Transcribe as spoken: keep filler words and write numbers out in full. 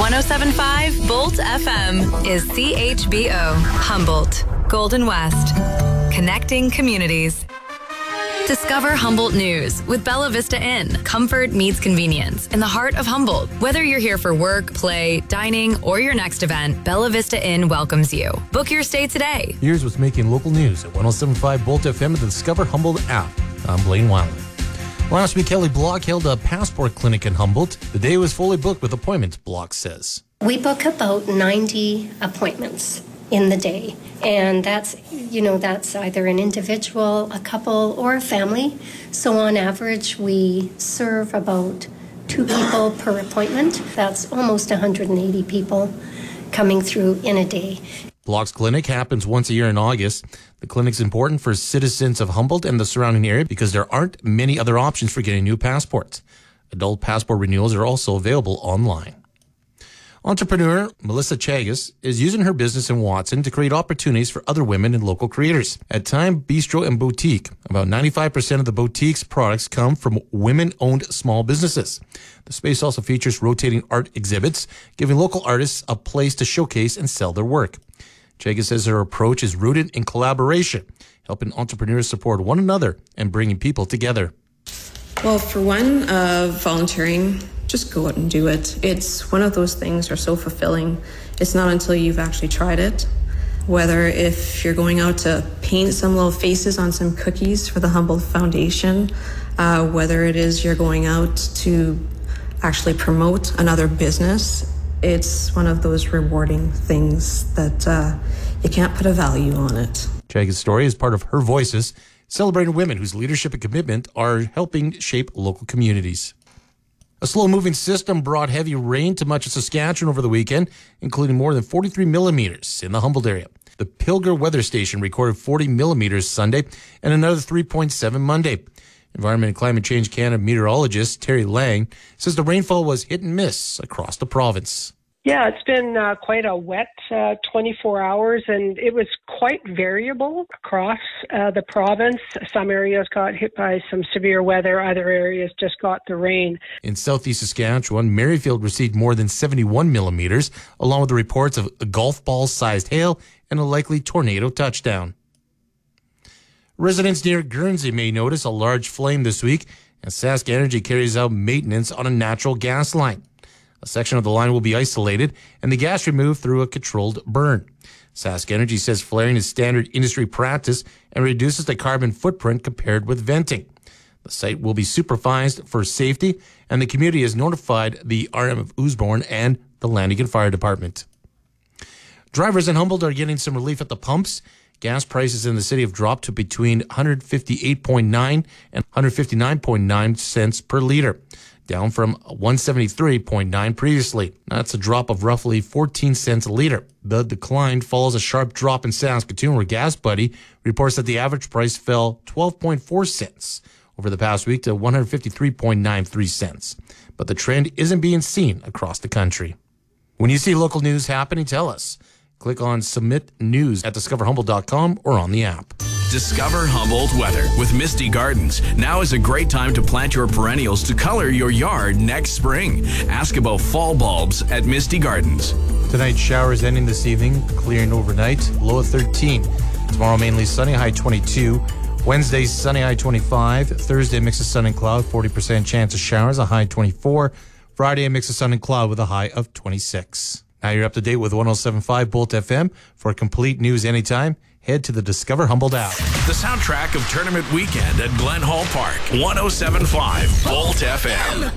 one oh seven point five Bolt F M is C H B O, Humboldt, Golden West, connecting communities. Discover Humboldt News with Bella Vista Inn. Comfort meets convenience in the heart of Humboldt. Whether you're here for work, play, dining, or your next event, Bella Vista Inn welcomes you. Book your stay today. Here's what's making local news at one oh seven point five Bolt F M and the Discover Humboldt app. I'm Blaine Wiley. Last week, Kelly Block held a passport clinic in Humboldt. The day was fully booked with appointments, Block says. We book about ninety appointments in the day, and that's, you know, that's either an individual, a couple, or a family. So on average, we serve about two people per appointment. That's almost one hundred eighty people coming through in a day. Block's clinic happens once a year in August. The clinic's important for citizens of Humboldt and the surrounding area because there aren't many other options for getting new passports. Adult passport renewals are also available online. Entrepreneur Melissa Chagas is using her business in Watson to create opportunities for other women and local creators. At Time Bistro and Boutique, about ninety-five percent of the boutique's products come from women-owned small businesses. The space also features rotating art exhibits, giving local artists a place to showcase and sell their work. Chagas says her approach is rooted in collaboration, helping entrepreneurs support one another and bringing people together. Well, for one, uh, volunteering, just go out and do it. It's one of those things that are so fulfilling. It's not until you've actually tried it. Whether if you're going out to paint some little faces on some cookies for the Humboldt Foundation, uh, whether it is you're going out to actually promote another business, it's one of those rewarding things that uh, you can't put a value on it. Chagas' story is part of Her Voices, celebrating women whose leadership and commitment are helping shape local communities. A slow-moving system brought heavy rain to much of Saskatchewan over the weekend, including more than forty-three millimeters in the Humboldt area. The Pilger Weather Station recorded forty millimeters Sunday and another three point seven Monday. Environment and Climate Change Canada meteorologist Terry Lang says the rainfall was hit and miss across the province. Yeah, it's been uh, quite a wet uh, twenty-four hours, and it was quite variable across uh, the province. Some areas got hit by some severe weather. Other areas just got the rain. In southeast Saskatchewan, Merrifield received more than seventy-one millimeters, along with the reports of a golf ball-sized hail and a likely tornado touchdown. Residents near Guernsey may notice a large flame this week, as Sask Energy carries out maintenance on a natural gas line. A section of the line will be isolated and the gas removed through a controlled burn. Sask Energy says flaring is standard industry practice and reduces the carbon footprint compared with venting. The site will be supervised for safety, and the community has notified the R M of Oosborne and the Lanigan Fire Department. Drivers in Humboldt are getting some relief at the pumps. Gas prices in the city have dropped to between one fifty-eight point nine and one fifty-nine point nine cents per liter, down from one seventy-three point nine previously. That's a drop of roughly fourteen cents a liter. The decline follows a sharp drop in Saskatoon, where Gas Buddy reports that the average price fell twelve point four cents over the past week to one fifty-three point nine three cents. But the trend isn't being seen across the country. When you see local news happening, tell us. Click on Submit News at discover humboldt dot com or on the app. Discover Humboldt weather with Misty Gardens. Now is a great time to plant your perennials to color your yard next spring. Ask about fall bulbs at Misty Gardens. Tonight, showers ending this evening, clearing overnight, low of thirteen. Tomorrow, mainly sunny, high twenty-two. Wednesday, sunny, high twenty-five. Thursday, mix of sun and cloud, forty percent chance of showers, a high twenty-four. Friday, a mix of sun and cloud with a high of twenty-six. Now you're up to date with one oh seven point five Bolt F M. For complete news anytime, head to the Discover Humboldt app. The soundtrack of Tournament Weekend at Glen Hall Park. one oh seven point five Bolt F M.